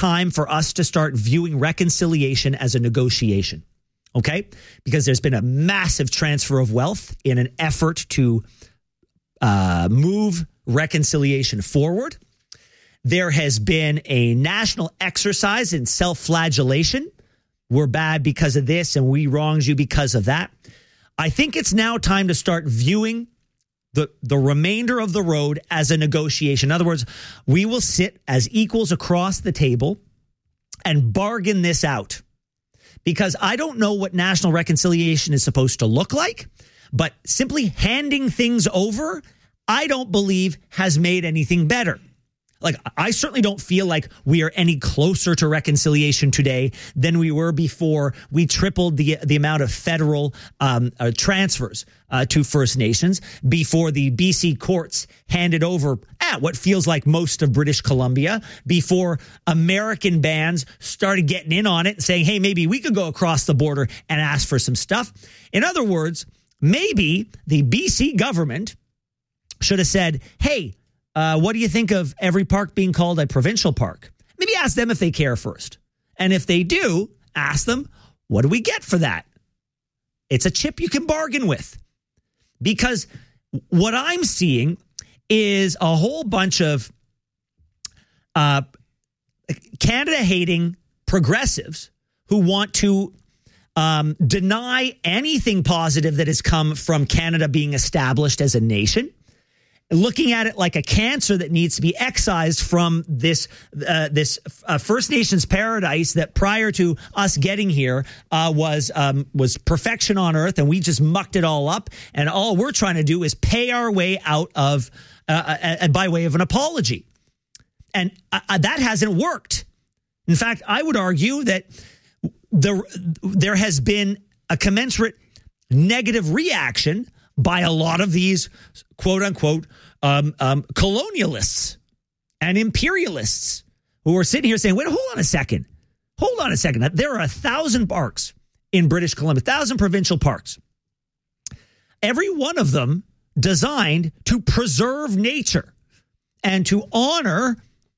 time for us to start viewing reconciliation as a negotiation, okay? Because there's been a massive transfer of wealth in an effort to move reconciliation forward. There has been a national exercise in self-flagellation. We're bad because of this and we wronged you because of that. I think it's now time to start viewing the remainder of the road as a negotiation. In other words, we will sit as equals across the table and bargain this out. Because I don't know what national reconciliation is supposed to look like, but simply handing things over, I don't believe has made anything better. Like, I certainly don't feel like we are any closer to reconciliation today than we were before we tripled the amount of federal transfers to First Nations, before the BC courts handed over what feels like most of British Columbia, before American bands started getting in on it and saying, hey, maybe we could go across the border and ask for some stuff. In other words, maybe the BC government should have said, hey, what do you think of every park being called a provincial park? Maybe ask them if they care first. And if they do, ask them, what do we get for that? It's a chip you can bargain with. Because what I'm seeing is a whole bunch of Canada-hating progressives who want to deny anything positive that has come from Canada being established as a nation, looking at it like a cancer that needs to be excised from this First Nations paradise that prior to us getting here was perfection on earth, and we just mucked it all up. And all we're trying to do is pay our way out of, by way of an apology. And that hasn't worked. In fact, I would argue that there has been a commensurate negative reaction by a lot of these quote unquote colonialists and imperialists who are sitting here saying, wait, hold on a second. There are 1,000 parks in British Columbia, 1,000 provincial parks. Every one of them designed to preserve nature and to honor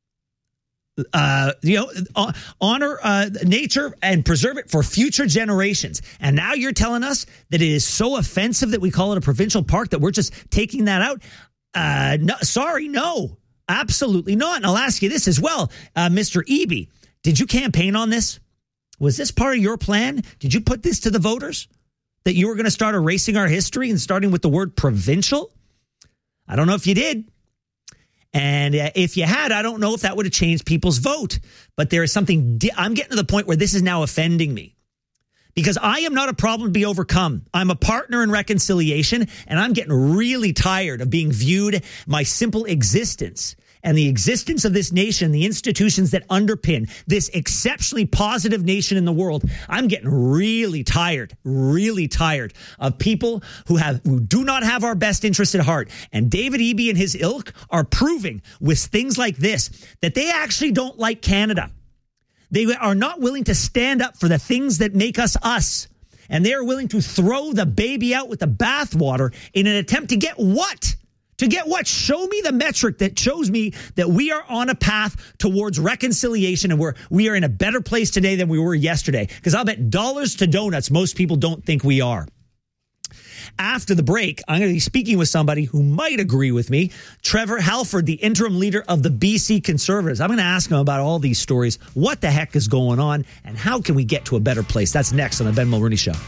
nature and preserve it for future generations. And now you're telling us that it is so offensive that we call it a provincial park that we're just taking that out? No, absolutely not. And I'll ask you this as well, Mr. Eby, did you campaign on this? Was this part of your plan? Did you put this to the voters that you were going to start erasing our history and starting with the word provincial? I don't know if you did. And if you had, I don't know if that would have changed people's vote. But there is something, I'm getting to the point where this is now offending me. Because I am not a problem to be overcome. I'm a partner in reconciliation, and I'm getting really tired of being viewed, my simple existence and the existence of this nation, the institutions that underpin this exceptionally positive nation in the world. I'm getting really tired of people who do not have our best interests at heart. And David Eby and his ilk are proving with things like this that they actually don't like Canada. They are not willing to stand up for the things that make us us. And they are willing to throw the baby out with the bathwater in an attempt to get what? To get what? Show me the metric that shows me that we are on a path towards reconciliation and we are in a better place today than we were yesterday. Because I'll bet dollars to donuts, most people don't think we are. After the break, I'm going to be speaking with somebody who might agree with me, Trevor Halford, the interim leader of the BC Conservatives. I'm going to ask him about all these stories, what the heck is going on, and how can we get to a better place. That's next on the Ben Mulroney Show.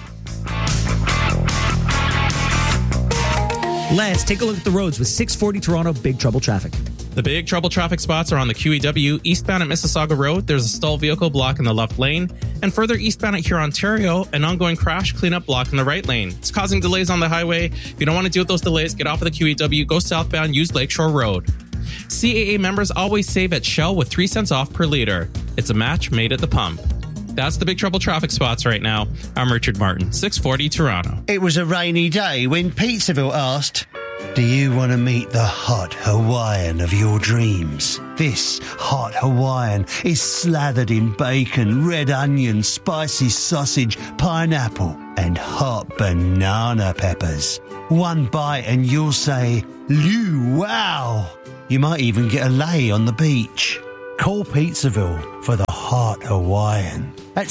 Let's take a look at the roads with 640 Toronto, big trouble traffic. The big trouble traffic spots are on the QEW eastbound at Mississauga Road. There's a stalled vehicle block in the left lane. And further eastbound at Huron, Ontario, an ongoing crash cleanup block in the right lane. It's causing delays on the highway. If you don't want to deal with those delays, get off of the QEW, go southbound, use Lakeshore Road. CAA members always save at Shell with 3 cents off per liter. It's a match made at the pump. That's the big trouble traffic spots right now. I'm Richard Martin, 640 Toronto. It was a rainy day when Pizzaville asked, do you want to meet the hot Hawaiian of your dreams? This hot Hawaiian is slathered in bacon, red onion, spicy sausage, pineapple, and hot banana peppers. One bite and you'll say, "Lou, wow!" You might even get a lay on the beach. Call Pizzaville for the Heart Hawaiian at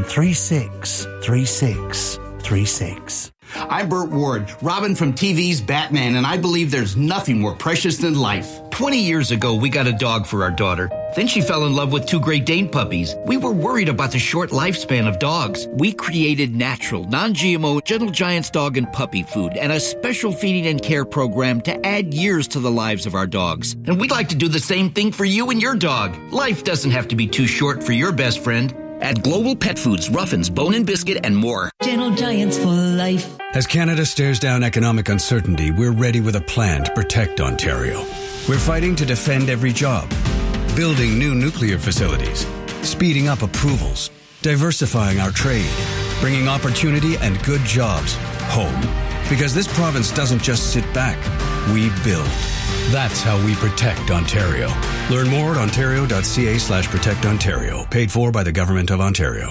736-3636. I'm Burt Ward, Robin from TV's Batman, and I believe there's nothing more precious than life. 20 years ago, we got a dog for our daughter. Then she fell in love with 2 Great Dane puppies. We were worried about the short lifespan of dogs. We created natural, non-GMO Gentle Giants dog and puppy food and a special feeding and care program to add years to the lives of our dogs. And we'd like to do the same thing for you and your dog. Life doesn't have to be too short for your best friend. Add Global Pet Foods, Ruffins, Bone and Biscuit, and more. Gentle Giants for life. As Canada stares down economic uncertainty, we're ready with a plan to protect Ontario. We're fighting to defend every job, building new nuclear facilities, speeding up approvals, diversifying our trade, bringing opportunity and good jobs home. Because this province doesn't just sit back, we build. That's how we protect Ontario. Learn more at ontario.ca/protectontario. Paid for by the Government of Ontario.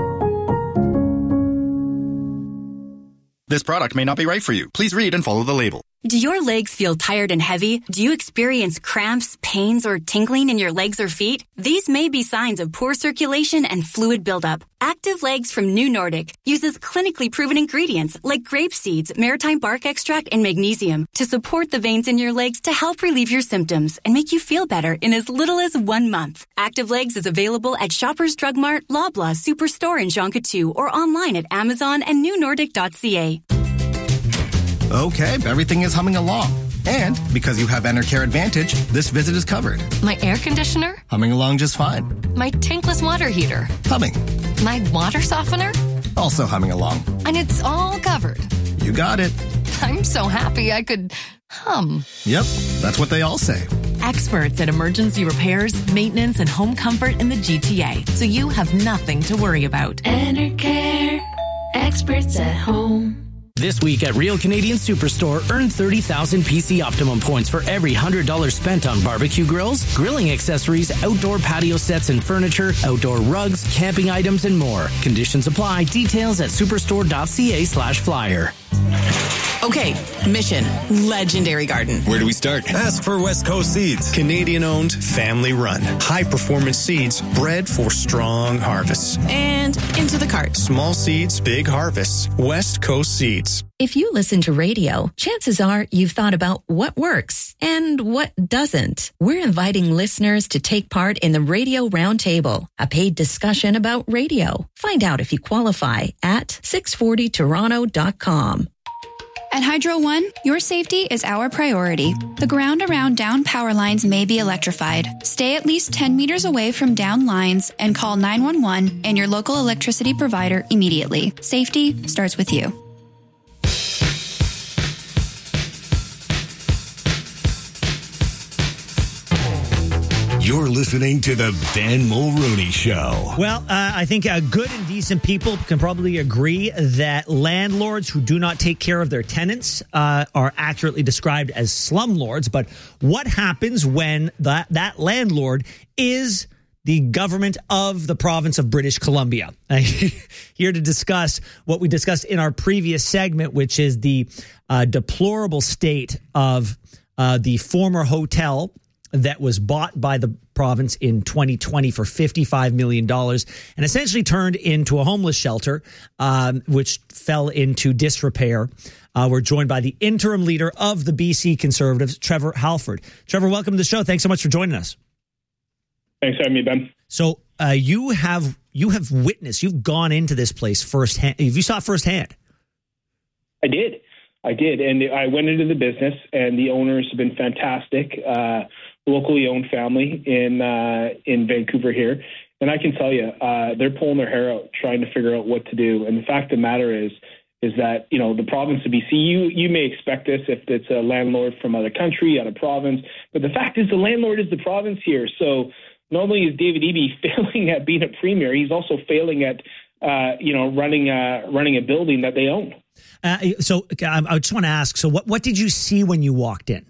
This product may not be right for you. Please read and follow the label. Do your legs feel tired and heavy? Do you experience cramps, pains, or tingling in your legs or feet? These may be signs of poor circulation and fluid buildup. Active Legs from New Nordic uses clinically proven ingredients like grape seeds, maritime bark extract, and magnesium to support the veins in your legs to help relieve your symptoms and make you feel better in as little as 1 month. Active Legs is available at Shoppers Drug Mart, Loblaw, Superstore, and Jonquière, or online at Amazon and newnordic.ca. Okay, everything is humming along. And because you have Enercare Advantage, this visit is covered. My air conditioner? Humming along just fine. My tankless water heater? Humming. My water softener? Also humming along. And it's all covered. You got it. I'm so happy I could hum. Yep, that's what they all say. Experts at emergency repairs, maintenance, and home comfort in the GTA, so you have nothing to worry about. Enercare, experts at home. This week at Real Canadian Superstore, earn 30,000 PC Optimum points for every $100 spent on barbecue grills, grilling accessories, outdoor patio sets and furniture, outdoor rugs, camping items, and more. Conditions apply. Details at superstore.ca/flyer. Okay, mission. Legendary Garden. Where do we start? Ask for West Coast Seeds. Canadian-owned, family-run. High-performance seeds bred for strong harvests. And into the cart. Small seeds, big harvests. West Coast Seeds. If you listen to radio, chances are you've thought about what works and what doesn't. We're inviting listeners to take part in the Radio Roundtable, a paid discussion about radio. Find out if you qualify at 640toronto.com. At Hydro One, your safety is our priority. The ground around down power lines may be electrified. Stay at least 10 meters away from down lines and call 911 and your local electricity provider immediately. Safety starts with you. You're listening to the Ben Mulroney Show. Well, I think good and decent people can probably agree that landlords who do not take care of their tenants are accurately described as slumlords. But what happens when that landlord is the government of the province of British Columbia? Here to discuss what we discussed in our previous segment, which is the deplorable state of the former hotel that was bought by the province in 2020 for $55 million and essentially turned into a homeless shelter, which fell into disrepair. We're joined by the interim leader of the BC Conservatives, Trevor Halford. Trevor, welcome to the show. Thanks so much for joining us. Thanks for having me, Ben. So you have witnessed, you've gone into this place firsthand. You saw it firsthand. I did. And I went into the business, and the owners have been fantastic. Locally owned family in Vancouver here. And I can tell you, they're pulling their hair out trying to figure out what to do. And the fact of the matter is that, you know, the province of BC, you may expect this if it's a landlord from other country, other province. But the fact is the landlord is the province here. So not only is David Eby failing at being a premier, he's also failing at, running a building that they own. So I just want to ask, so what did you see when you walked in?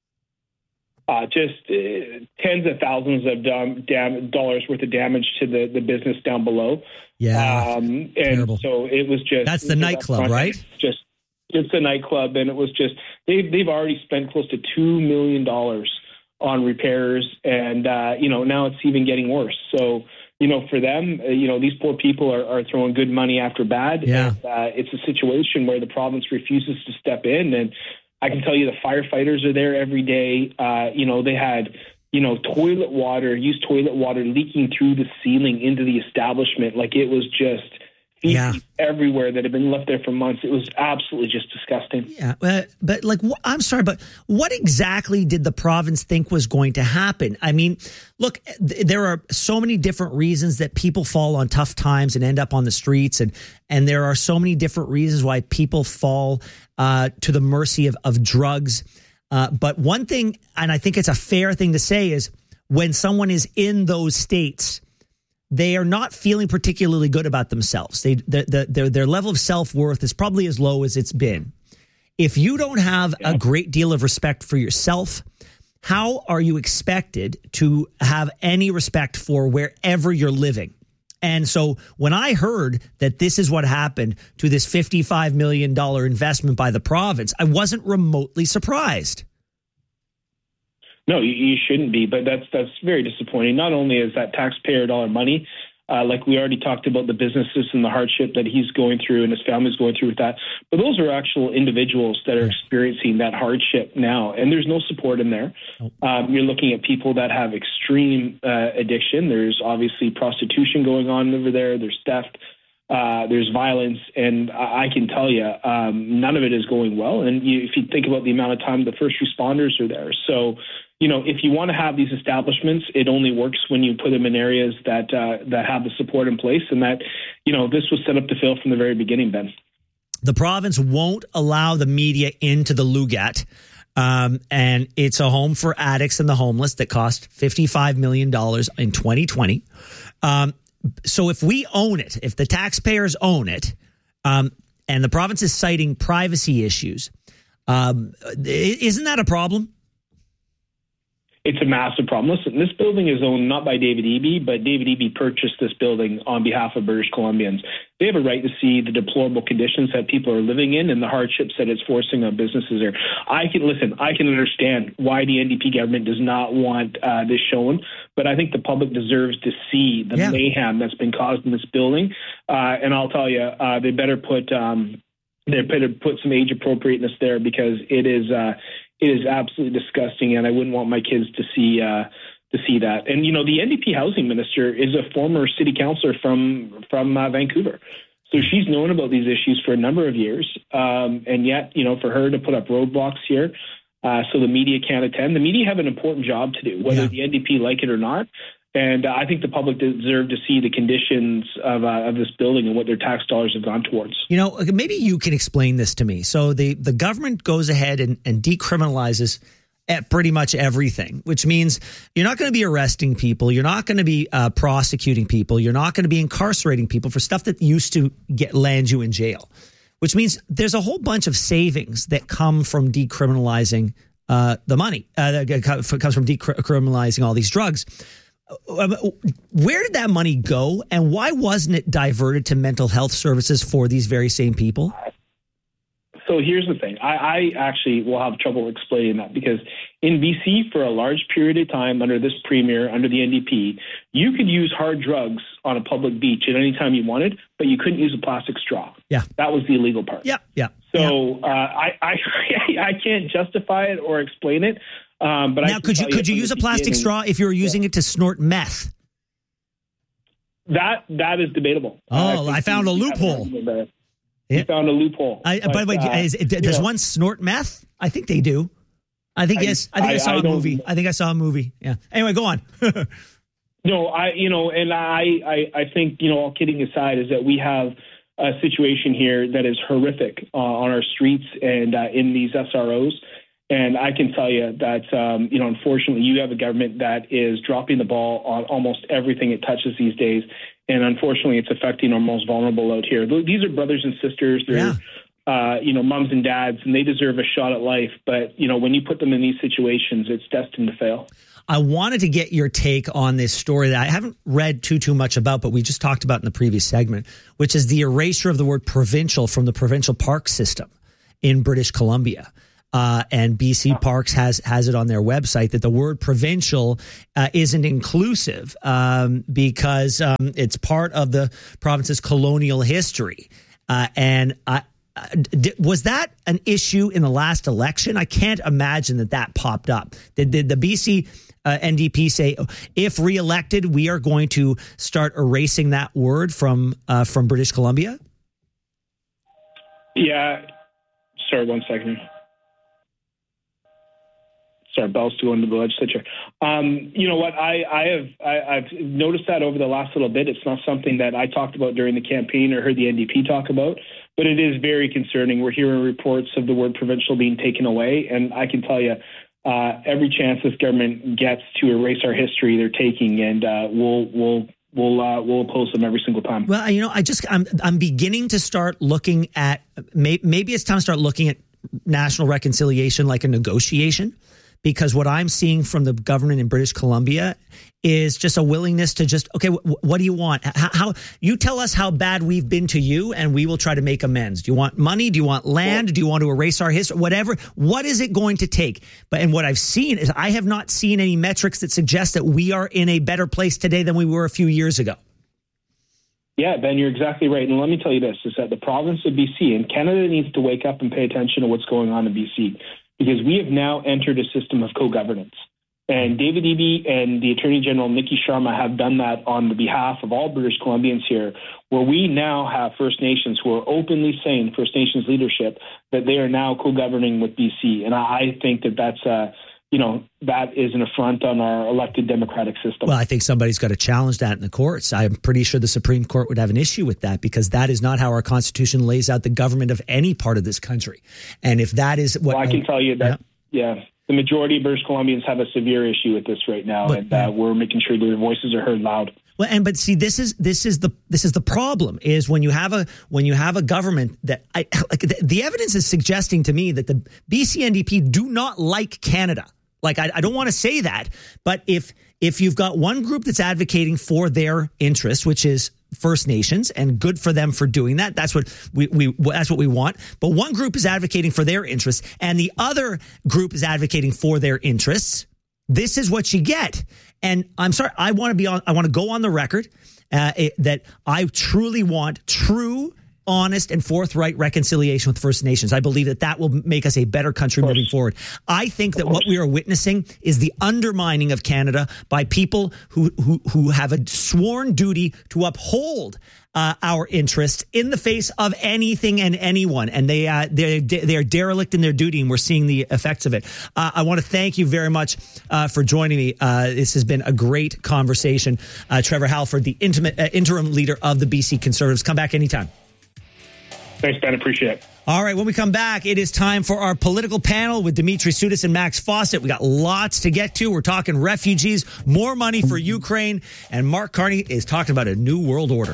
Just tens of thousands of dollars worth of damage to the business down below. Yeah, and terrible. So it was just... That's the nightclub, right? It's a nightclub, and it was just... They've already spent close to $2 million on repairs, and now it's even getting worse. So for them, these poor people are throwing good money after bad. Yeah. And, it's a situation where the province refuses to step in, and I can tell you the firefighters are there every day. They had used toilet water leaking through the ceiling into the establishment. Like, it was just everywhere that had been left there for months. It was absolutely just disgusting. Yeah, but I'm sorry, but what exactly did the province think was going to happen? I mean, look, there are so many different reasons that people fall on tough times and end up on the streets, and there are so many different reasons why people fall to the mercy of drugs. But one thing, and I think it's a fair thing to say, is when someone is in those states, they are not feeling particularly good about themselves. Their level of self-worth is probably as low as it's been. If you don't have a great deal of respect for yourself, how are you expected to have any respect for wherever you're living? And so when I heard that this is what happened to this $55 million investment by the province, I wasn't remotely surprised. No, you shouldn't be, but that's very disappointing. Not only is that taxpayer dollar money, like we already talked about the businesses and the hardship that he's going through and his family's going through with that, but those are actual individuals that are experiencing that hardship now, and there's no support in there. You're looking at people that have extreme addiction. There's obviously prostitution going on over there. There's theft. There's violence, and I can tell you, none of it is going well. And if you think about the amount of time the first responders are there. So, if you want to have these establishments, it only works when you put them in areas that have the support in place, and that, this was set up to fail from the very beginning, Ben. The province won't allow the media into the Lugat, and it's a home for addicts and the homeless that cost $55 million in 2020. So if we own it, if the taxpayers own it, and the province is citing privacy issues, isn't that a problem? It's a massive problem. Listen, this building is owned not by David Eby, but David Eby purchased this building on behalf of British Columbians. They have a right to see the deplorable conditions that people are living in and the hardships that it's forcing on businesses there. I can understand why the NDP government does not want this shown, but I think the public deserves to see the mayhem that's been caused in this building. And I'll tell you, they better put some age appropriateness there, because it is absolutely disgusting, and I wouldn't want my kids to see that. And the NDP housing minister is a former city councillor from Vancouver, so she's known about these issues for a number of years. And yet, for her to put up roadblocks here, so the media can't attend. The media have an important job to do, whether the NDP like it or not. And I think the public deserve to see the conditions of this building and what their tax dollars have gone towards. Maybe you can explain this to me. So the government goes ahead and decriminalizes pretty much everything, which means you're not going to be arresting people. You're not going to be prosecuting people. You're not going to be incarcerating people for stuff that used to land you in jail, which means there's a whole bunch of savings that come from decriminalizing the money that comes from decriminalizing all these drugs. Where did that money go, and why wasn't it diverted to mental health services for these very same people? So here's the thing. I actually will have trouble explaining that, because in BC, for a large period of time under this premier, under the NDP, you could use hard drugs on a public beach at any time you wanted, but you couldn't use a plastic straw. Yeah. That was the illegal part. Yeah. So I can't justify it or explain it. But now, could you use a plastic straw if you were using it to snort meth? That is debatable. Oh, I found a loophole. You found a loophole. By the way, does one snort meth? I think they do. I think yes. I think I saw a movie. I think I saw a movie. Yeah. Anyway, go on. No, I think, all kidding aside, is that we have a situation here that is horrific on our streets and in these SROs. And I can tell you that, unfortunately, you have a government that is dropping the ball on almost everything it touches these days. And unfortunately, it's affecting our most vulnerable out here. These are brothers and sisters. They're, moms and dads, and they deserve a shot at life. But, when you put them in these situations, it's destined to fail. I wanted to get your take on this story that I haven't read too much about, but we just talked about in the previous segment, which is the erasure of the word provincial from the provincial park system in British Columbia. and BC Parks has it on their website, that the word provincial isn't inclusive because it's part of the province's colonial history. Was that an issue in the last election? I can't imagine that popped up. Did the BC NDP say, if reelected, we are going to start erasing that word from British Columbia? Yeah. Sorry, 1 second. Sorry, Bell's going to the legislature. You know what? I've noticed that over the last little bit. It's not something that I talked about during the campaign or heard the NDP talk about, but it is very concerning. We're hearing reports of the word provincial being taken away, and I can tell you, every chance this government gets to erase our history, they're taking, and we'll oppose them every single time. Well, I'm beginning to start looking at maybe it's time to start looking at national reconciliation like a negotiation, because what I'm seeing from the government in British Columbia is just a willingness to just, okay, what do you want? How you tell us how bad we've been to you, and we will try to make amends. Do you want money? Do you want land? Do you want to erase our history? Whatever. What is it going to take? And what I've seen is I have not seen any metrics that suggest that we are in a better place today than we were a few years ago. Yeah, Ben, you're exactly right. And let me tell you this, is that the province of BC and Canada needs to wake up and pay attention to what's going on in BC, because we have now entered a system of co-governance. And David Eby and the Attorney General, Nikki Sharma, have done that on the behalf of all British Columbians here, where we now have First Nations who are openly saying, First Nations leadership, that they are now co-governing with BC. And I think that's that is an affront on our elected democratic system. Well, I think somebody's got to challenge that in the courts. I'm pretty sure the Supreme Court would have an issue with that, because that is not how our Constitution lays out the government of any part of this country. And if that is what... Well, I can tell you that, the majority of British Columbians have a severe issue with this right now, and we're making sure their voices are heard loud. Well, but see, this is the problem, is when you have a government that the evidence is suggesting to me that the BC NDP do not like Canada. Like, I don't want to say that, but if you've got one group that's advocating for their interests, which is First Nations, and good for them for doing that, that's what we want. But one group is advocating for their interests, and the other group is advocating for their interests. This is what you get. And I'm sorry, I want to go on the record that I truly want true, honest and forthright reconciliation with First Nations. I believe that will make us a better country moving forward. I think that what we are witnessing is the undermining of Canada by people who have a sworn duty to uphold our interests in the face of anything and anyone, and they are derelict in their duty, and we're seeing the effects of it. I want to thank you very much for joining me. This has been a great conversation. Trevor Halford, the interim leader of the BC Conservatives. Come back anytime. Thanks, Ben. Appreciate it. All right, when we come back, it is time for our political panel with Dimitri Soudis and Max Fawcett. We got lots to get to. We're talking refugees, more money for Ukraine, and Mark Carney is talking about a new world order.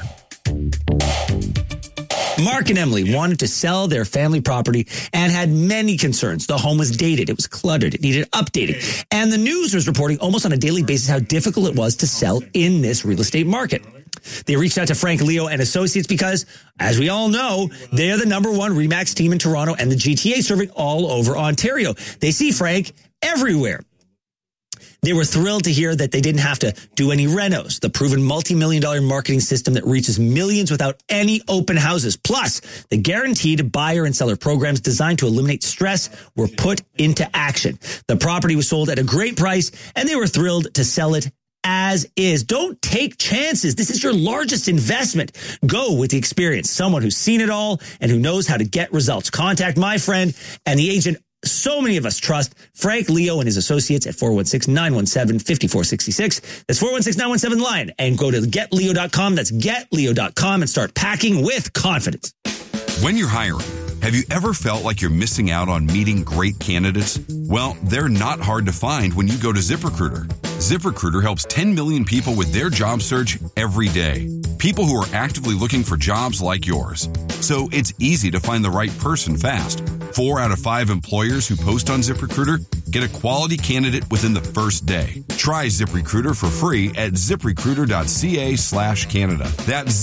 Mark and Emily wanted to sell their family property and had many concerns. The home was dated. It was cluttered. It needed updating. And the news was reporting almost on a daily basis how difficult it was to sell in this real estate market. They reached out to Frank Leo and Associates because, as we all know, they are the #1 RE/MAX team in Toronto and the GTA, serving all over Ontario. They see Frank everywhere. They were thrilled to hear that they didn't have to do any renos, the proven multi-million-dollar marketing system that reaches millions without any open houses. Plus, the guaranteed buyer and seller programs designed to eliminate stress were put into action. The property was sold at a great price, and they were thrilled to sell it as is. Don't take chances. This is your largest investment. Go with the experience. Someone who's seen it all and who knows how to get results. Contact my friend and the agent so many of us trust, Frank Leo and his associates, at 416-917-5466. That's 416-917-LION. And go to getleo.com. That's getleo.com and start packing with confidence. When you're hiring, have you ever felt like you're missing out on meeting great candidates? Well, they're not hard to find when you go to ZipRecruiter. ZipRecruiter helps 10 million people with their job search every day. People who are actively looking for jobs like yours. So it's easy to find the right person fast. 4 out of 5 employers who post on ZipRecruiter get a quality candidate within the first day. Try ZipRecruiter for free at ZipRecruiter.ca/Canada. That's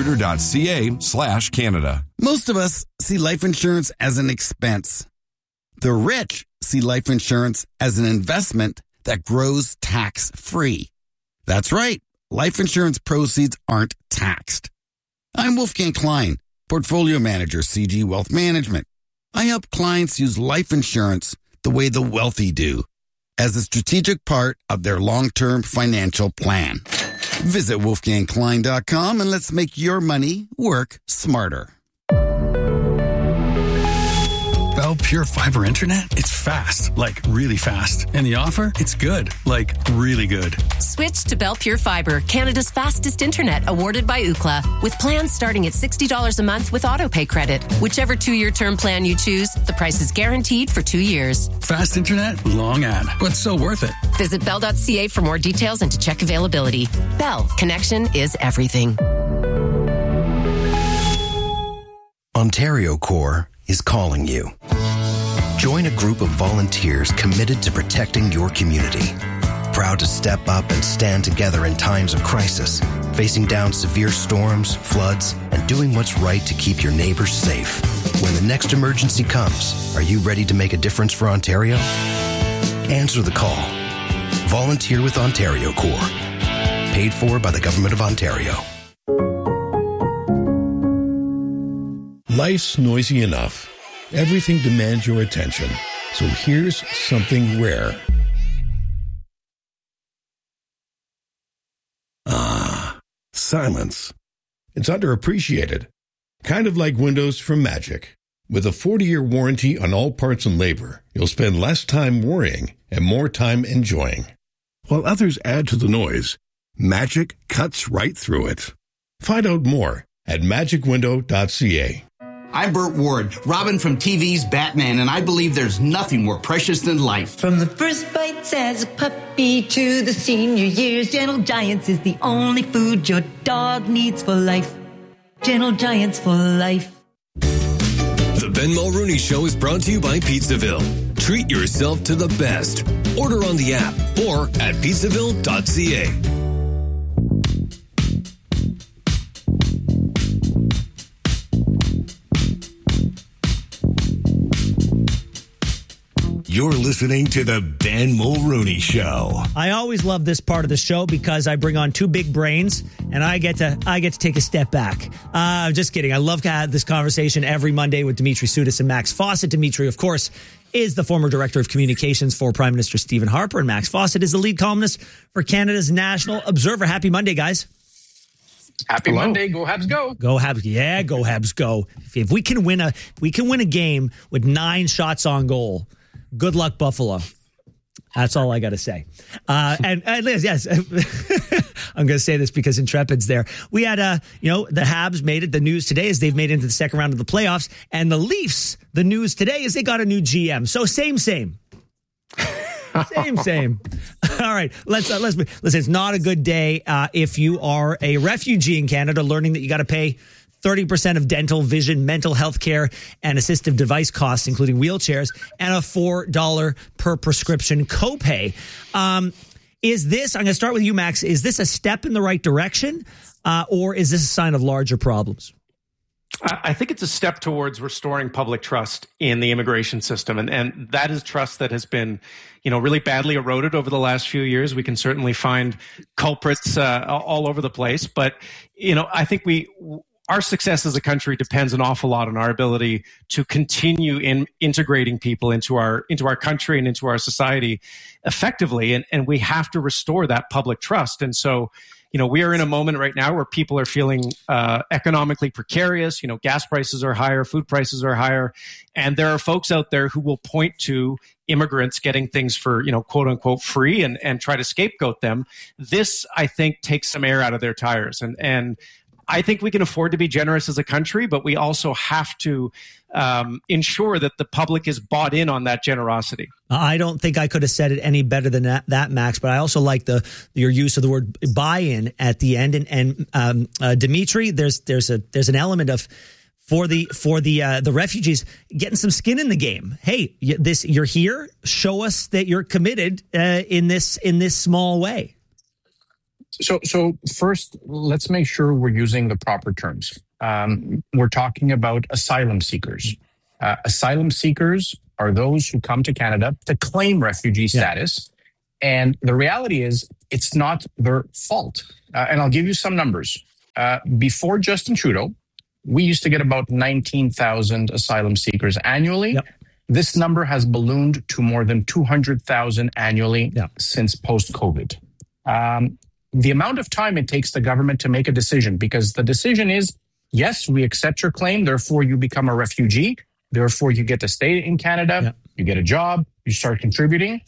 ZipRecruiter.ca/Canada. Most of us see life insurance as an expense. The rich see life insurance as an investment that grows tax-free. That's right. Life insurance proceeds aren't taxed. I'm Wolfgang Klein, Portfolio Manager, CG Wealth Management. I help clients use life insurance the way the wealthy do, as a strategic part of their long-term financial plan. Visit wolfgangklein.com and let's make your money work smarter. Bell Pure Fiber Internet? It's fast, like really fast. And the offer? It's good, like really good. Switch to Bell Pure Fiber, Canada's fastest internet, awarded by Ookla, with plans starting at $60 a month with autopay credit. Whichever 2-year term plan you choose, the price is guaranteed for 2 years. Fast internet, long ad, but so worth it. Visit bell.ca for more details and to check availability. Bell, connection is everything. Ontario Corps is calling you. Join a group of volunteers committed to protecting your community. Proud to step up and stand together in times of crisis, facing down severe storms, floods, and doing what's right to keep your neighbors safe. When the next emergency comes, are you ready to make a difference for Ontario? Answer the call. Volunteer with Ontario Corps. Paid for by the Government of Ontario. Life's noisy enough. Everything demands your attention. So here's something rare. Silence. It's underappreciated. Kind of like windows from Magic. With a 40-year warranty on all parts and labor, you'll spend less time worrying and more time enjoying. While others add to the noise, Magic cuts right through it. Find out more at magicwindow.ca. I'm Burt Ward, Robin from TV's Batman, and I believe there's nothing more precious than life. From the first bites as a puppy to the senior years, Gentle Giants is the only food your dog needs for life. Gentle Giants for life. The Ben Mulrooney Show is brought to you by Pizzaville. Treat yourself to the best. Order on the app or at pizzaville.ca. You're listening to the Ben Mulrooney Show. I always love this part of the show because I bring on two big brains and I get to take a step back. I'm just kidding. I love to have this conversation every Monday with Dimitri Soudis and Max Fawcett. Dimitri, of course, is the former director of communications for Prime Minister Stephen Harper, and Max Fawcett is the lead columnist for Canada's National Observer. Happy Monday, guys. Happy Monday. Go Habs go. Go Habs. Yeah, go Habs go. If we can win a game with 9 shots on goal, good luck, Buffalo. That's all I got to say. And Liz, yes, I'm going to say this because Intrepid's there. We had, the Habs made it. The news today is they've made it into the second round of the playoffs. And the Leafs, the news today is they got a new GM. So same. Same. All right, let's listen. It's not a good day if you are a refugee in Canada, learning that you got to pay 30% of dental, vision, mental health care, and assistive device costs, including wheelchairs, and a $4 per prescription copay. Is this, I'm going to start with you, Max, is this a step in the right direction, or is this a sign of larger problems? I think it's a step towards restoring public trust in the immigration system. And that is trust that has been, really badly eroded over the last few years. We can certainly find culprits all over the place. But, I think our success as a country depends an awful lot on our ability to continue integrating people into our country and into our society effectively. And we have to restore that public trust. And so, we are in a moment right now where people are feeling economically precarious. Gas prices are higher, food prices are higher. And there are folks out there who will point to immigrants getting things for, quote unquote, free and try to scapegoat them. This, I think, takes some air out of their tires. And I think we can afford to be generous as a country, but we also have to ensure that the public is bought in on that generosity. I don't think I could have said it any better than that, Max, but I also like your use of the word buy-in at the end. And Dimitri, there's an element of for the refugees getting some skin in the game. Hey, you're here. Show us that you're committed in this small way. So first, let's make sure we're using the proper terms. We're talking about asylum seekers. Asylum seekers are those who come to Canada to claim refugee status. And the reality is, it's not their fault. And I'll give you some numbers. Before Justin Trudeau, we used to get about 19,000 asylum seekers annually. Yep. This number has ballooned to more than 200,000 annually since post-COVID. The amount of time it takes the government to make a decision, because the decision is, yes, we accept your claim, therefore you become a refugee, therefore you get to stay in Canada, you get a job, you start contributing.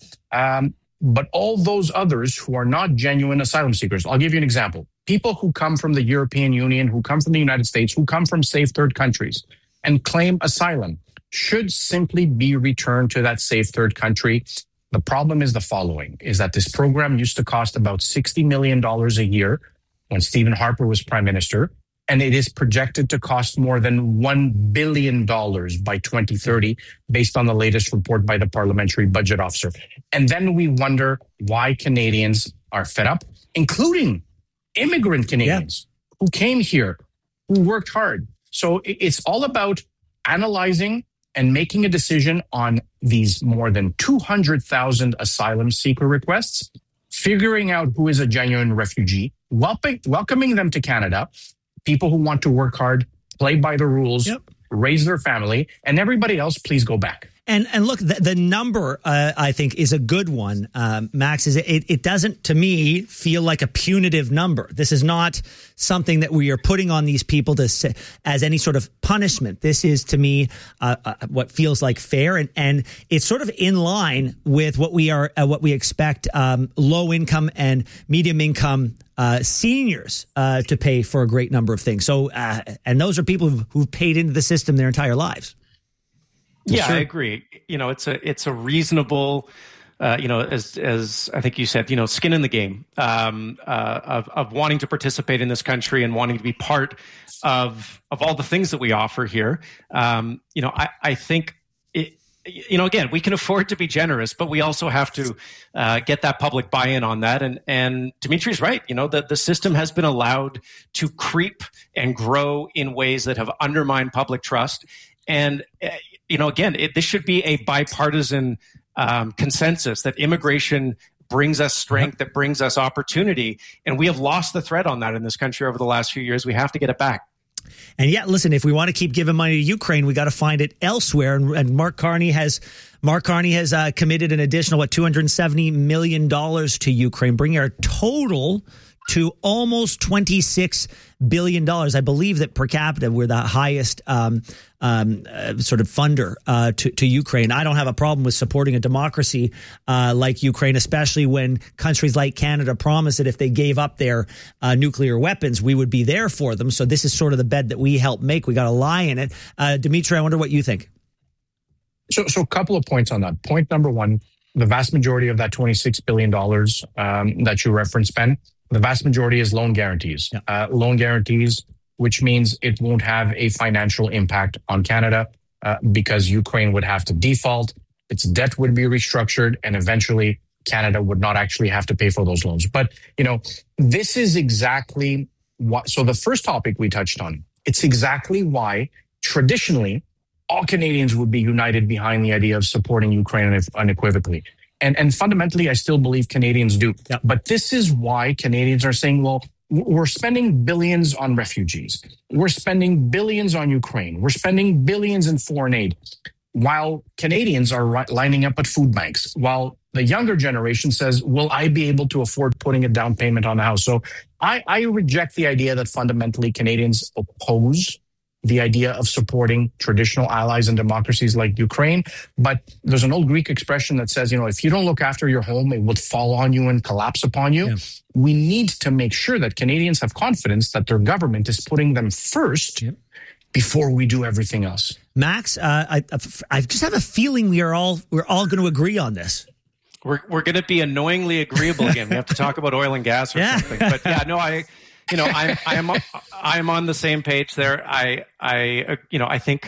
But all those others who are not genuine asylum seekers, I'll give you an example. People who come from the European Union, who come from the United States, who come from safe third countries and claim asylum should simply be returned to that safe third country. The problem is the following, is that this program used to cost about $60 million a year when Stephen Harper was prime minister, and it is projected to cost more than $1 billion by 2030, based on the latest report by the Parliamentary Budget Officer. And then we wonder why Canadians are fed up, including immigrant Canadians who came here, who worked hard. So it's all about analyzing and making a decision on these more than 200,000 asylum seeker requests, figuring out who is a genuine refugee, welcoming them to Canada, people who want to work hard, play by the rules, raise their family, and everybody else, please go back. And look, the number, I think, is a good one, Max. Is it doesn't, to me, feel like a punitive number. This is not something that we are putting on these people to as any sort of punishment. This is, to me, what feels like fair, and it's sort of in line with what we expect low income and medium income seniors to pay for a great number of things. So, and those are people who've paid into the system their entire lives. Yeah, sure. I agree. It's a reasonable, as I think you said, skin in the game of wanting to participate in this country and wanting to be part of all the things that we offer here. I think again, we can afford to be generous, but we also have to get that public buy-in on that. And Dimitri's right. The system has been allowed to creep and grow in ways that have undermined public trust. And again, this should be a bipartisan consensus that immigration brings us strength, that brings us opportunity. And we have lost the thread on that in this country over the last few years. We have to get it back. And yet, listen, if we want to keep giving money to Ukraine, we got to find it elsewhere. And Mark Carney has committed an additional, $270 million to Ukraine, bringing our total to almost $26 billion. I believe that per capita, we're the highest sort of funder to Ukraine. I don't have a problem with supporting a democracy like Ukraine, especially when countries like Canada promise that if they gave up their nuclear weapons, we would be there for them. So this is sort of the bed that we help make. We got to lie in it. Dimitri, I wonder what you think. So a couple of points on that. Point number one, the vast majority of that $26 billion that you referenced, Ben, the vast majority is loan guarantees. Loan guarantees, which means it won't have a financial impact on Canada because Ukraine would have to default, its debt would be restructured, and eventually Canada would not actually have to pay for those loans. But, this is exactly what. So the first topic we touched on, it's exactly why traditionally all Canadians would be united behind the idea of supporting Ukraine unequivocally. And fundamentally, I still believe Canadians do. Yep. But this is why Canadians are saying, well, we're spending billions on refugees. We're spending billions on Ukraine. We're spending billions in foreign aid, while Canadians are lining up at food banks, while the younger generation says, will I be able to afford putting a down payment on the house? So I reject the idea that fundamentally Canadians oppose the idea of supporting traditional allies and democracies like Ukraine. But there's an old Greek expression that says, if you don't look after your home, it would fall on you and collapse upon you. Yeah. We need to make sure that Canadians have confidence that their government is putting them first before we do everything else. Max, I just have a feeling we're all going to agree on this. We're going to be annoyingly agreeable again. We have to talk about oil and gas or something. But I'm on the same page there. I think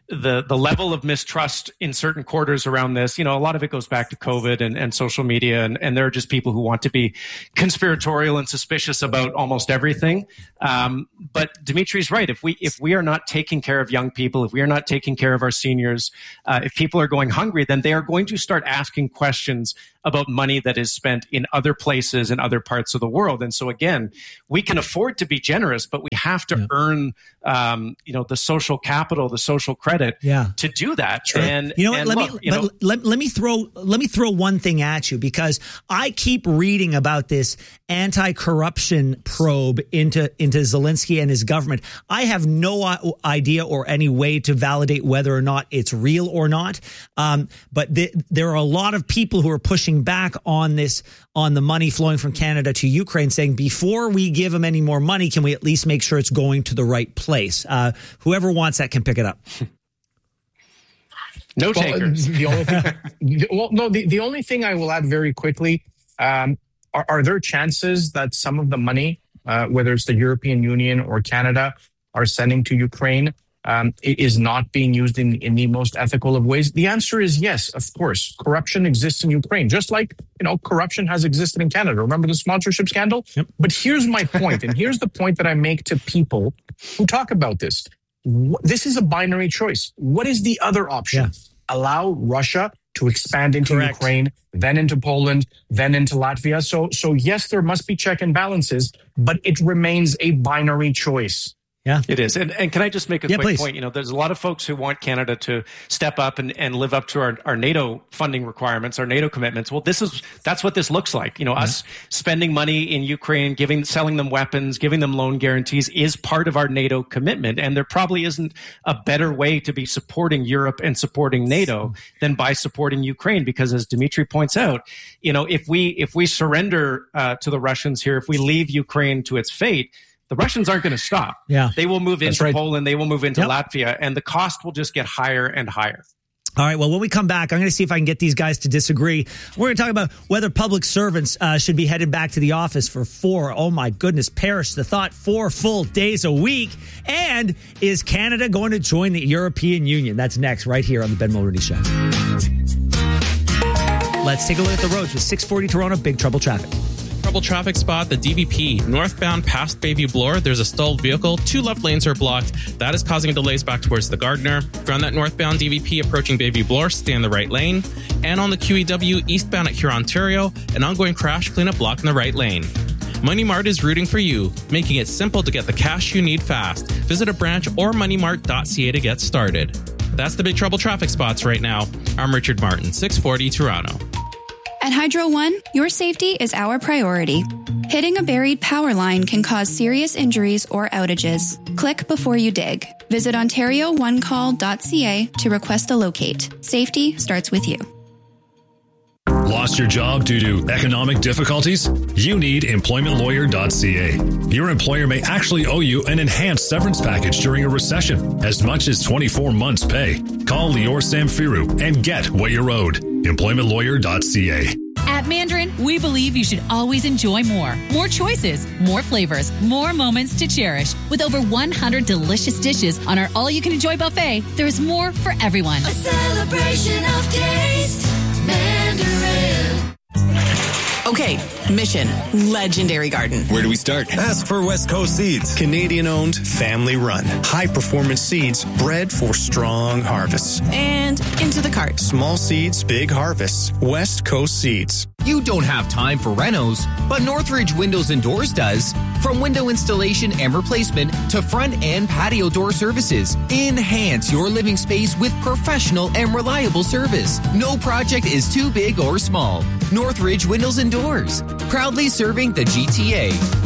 the level of mistrust in certain quarters around this, a lot of it goes back to COVID and social media, and there are just people who want to be conspiratorial and suspicious about almost everything. But Dimitri's right. If we are not taking care of young people, if we are not taking care of our seniors, if people are going hungry, then they are going to start asking questions about money that is spent in other places in other parts of the world. And so again, we can afford to be generous, but we have to earn, the social capital, the social credit to do that. Sure. And let me throw one thing at you, because I keep reading about this anti-corruption probe into Zelensky and his government. I have no idea or any way to validate whether or not it's real or not. But there are a lot of people who are pushing back on the money flowing from Canada to Ukraine, saying before we give them any more money, can we at least make sure it's going to the right place? Whoever wants that can pick it up. No takers. The only thing I will add very quickly, are there chances that some of the money, whether it's the European Union or Canada, are sending to Ukraine, it is not being used in the most ethical of ways? The answer is yes, of course. Corruption exists in Ukraine, just like, corruption has existed in Canada. Remember the sponsorship scandal? Yep. But here's my point, and here's the point that I make to people who talk about this. This is a binary choice. What is the other option? Yeah. Allow Russia to expand into Ukraine, then into Poland, then into Latvia. So yes, there must be check and balances, but it remains a binary choice. Yeah, it is. And can I just make a quick point? There's a lot of folks who want Canada to step up and live up to our NATO funding requirements, our NATO commitments. Well, that's what this looks like. Us spending money in Ukraine, selling them weapons, giving them loan guarantees is part of our NATO commitment. And there probably isn't a better way to be supporting Europe and supporting NATO than by supporting Ukraine. Because as Dimitri points out, if we surrender to the Russians here, if we leave Ukraine to its fate, the Russians aren't going to stop. Yeah. They will move into Poland. They will move into Latvia, and the cost will just get higher and higher. All right. Well, when we come back, I'm going to see if I can get these guys to disagree. We're going to talk about whether public servants should be headed back to the office for 4 full days a week. And is Canada going to join the European Union? That's next, right here on the Ben Mulroney Show. Let's take a look at the roads with 640 Toronto, big trouble traffic. Trouble traffic spot, the DVP. Northbound past Bayview Bloor, there's a stalled vehicle. 2 left lanes are blocked. That is causing delays back towards the Gardiner. If you're on that northbound DVP approaching Bayview Bloor, stay in the right lane. And on the QEW eastbound at Huron, Ontario, an ongoing crash cleanup block in the right lane. Money Mart is rooting for you, making it simple to get the cash you need fast. Visit a branch or moneymart.ca to get started. That's the big trouble traffic spots right now. I'm Richard Martin, 640 Toronto. At Hydro One, your safety is our priority. Hitting a buried power line can cause serious injuries or outages. Click before you dig. Visit OntarioOneCall.ca to request a locate. Safety starts with you. Lost your job due to economic difficulties? You need employmentlawyer.ca. Your employer may actually owe you an enhanced severance package during a recession, as much as 24 months' pay. Call Lior Samfiru and get what you're owed. employmentlawyer.ca. At Mandarin, we believe you should always enjoy more. More choices, more flavors, more moments to cherish. With over 100 delicious dishes on our all-you-can-enjoy buffet, there is more for everyone. A celebration of taste. Mandarin. Okay, mission. Legendary Garden. Where do we start? Ask for West Coast Seeds. Canadian-owned, family-run. High-performance seeds bred for strong harvests. And into the cart. Small seeds, big harvests. West Coast Seeds. You don't have time for renos, but Northridge Windows and Doors does. From window installation and replacement to front and patio door services, enhance your living space with professional and reliable service. No project is too big or small. Northridge Windows and Doors, proudly serving the GTA.